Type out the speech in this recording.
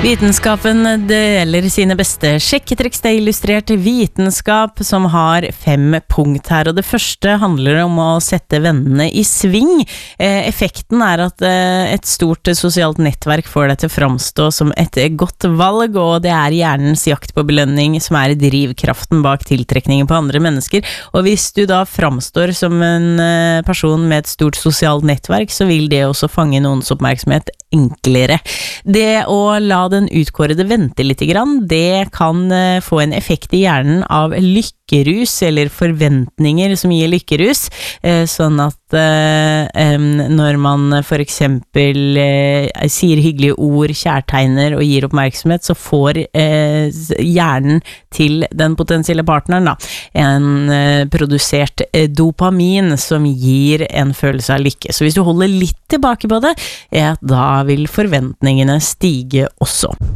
Vitenskapen deler sine beste sjekketriks. Det illustrert vitenskap som har 5 punkt her, og det første handler om å sette vennene i sving. Effekten er at et stort sosialt nettverk får deg til å framstå som et godt valg, og det er hjernens jakt på belønning som er drivkraften bak tiltrekningen på andre mennesker. Og hvis du da framstår som en person med et stort sosialt nettverk, så vil det også fange noens oppmerksomhet enklere. Det å la den utkårede vente litt grann, det kan få en effekt i hjernen av lykkerus, eller forventninger som gir lykkerus, sånn at når man for eksempel sier hyggelige ord, kjærtegner og gir oppmerksomhet, så får hjernen til den potensielle partneren en produsert dopamin som gir en følelse av lykke. Så hvis du holder litt tilbake på det, da vil forventningene stige også.